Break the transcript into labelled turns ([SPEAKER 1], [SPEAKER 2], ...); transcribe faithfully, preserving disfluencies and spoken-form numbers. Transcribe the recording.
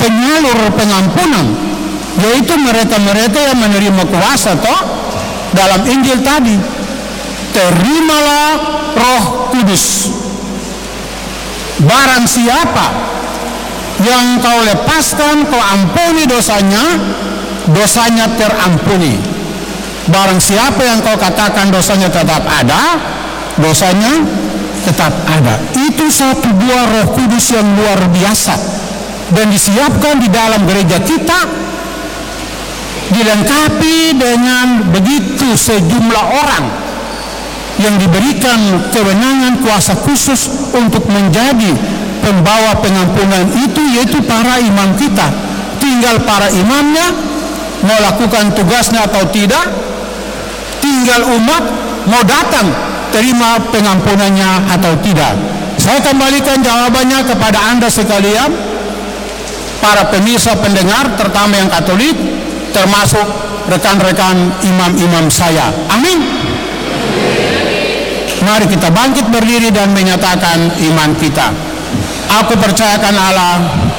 [SPEAKER 1] penyalur pengampunan, yaitu mereka-mereka yang menerima kuasa toh dalam Injil tadi. Terimalah Roh Kudus. Barang siapa yang kau lepaskan, kau ampuni dosanya, dosanya terampuni. Barang siapa yang kau katakan dosanya tetap ada, dosanya tetap ada. Itu satu buah Roh Kudus yang luar biasa dan disiapkan di dalam gereja kita, dilengkapi dengan begitu sejumlah orang yang diberikan kewenangan kuasa khusus untuk menjadi pembawa pengampunan itu, yaitu para imam kita. Tinggal para imamnya mau lakukan tugasnya atau tidak, tinggal umat mau datang terima pengampunannya atau tidak. Saya kembalikan jawabannya kepada Anda sekalian, para pemirsa pendengar, terutama yang Katolik, termasuk rekan-rekan imam-imam saya. Amin. Mari kita bangkit berdiri dan menyatakan iman kita. Aku percayakan Allah